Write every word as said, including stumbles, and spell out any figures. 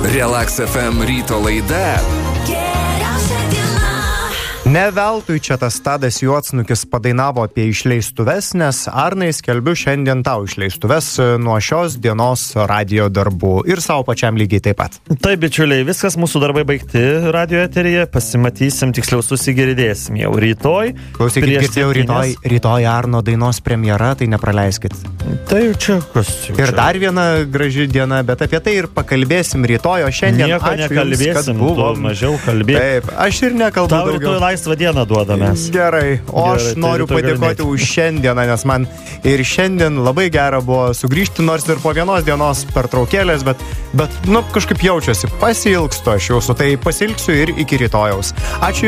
Relax F M ryto laida. Ne veltui čia tas Tadas Juodsnukis padainavo apie išleistuves, nes Arnai skelbiu šiandien tau išleistuves nuo šios dienos radijo darbų ir savo pačiam lygiai taip pat. Taip, bičiuliai, viskas mūsų darbai baigti radijo eteryje, pasimatysim, tiksliau susigirdėsim jau rytoj. Klausykit, girdėjau, rytoj, rytoj Arno dainos premjera, tai nepraleiskit. Tai čia kas jau čia. Ir dar viena graži diena, bet apie tai ir pakalbėsim rytoj, o šiandien Nieko ačiū nekalbėsim, jums, kad buvo mažiau kalbėti. Taip, aš ir nekalbu Tau daugiau. rytoj laisvą dieną duodamės. Gerai, o Gerai, aš tai noriu rytoj padėkoti gali už šiandieną, nes man ir šiandien labai gera buvo sugrįžti, nors ir po vienos dienos pertraukėlės, bet, bet nu, kažkaip jaučiuosi, pasiilgstu aš jūsų, tai pasiilgsiu ir iki rytojaus. Ačiū.